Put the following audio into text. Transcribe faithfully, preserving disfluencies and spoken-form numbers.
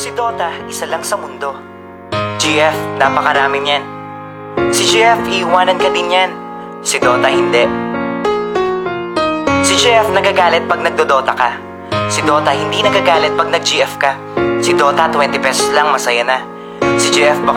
Si Dota, isa lang sa mundo. G F, napakarami niyan. Si G F, iiwanan ka din yan. Si Dota, hindi. Si G F nagagalit pag nagdodota ka. Si Dota hindi nagagalit pag nag-G F ka. Si Dota, twenty pesos lang, masaya na. Si G F, baka